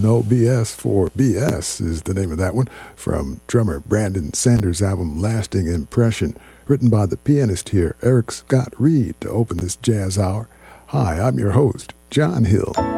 No BS for BS is the name of that one, from drummer Brandon Sanders' album Lasting Impression, written by the pianist here, Eric Scott Reed, to open this jazz hour. Hi, I'm your host, John Hill.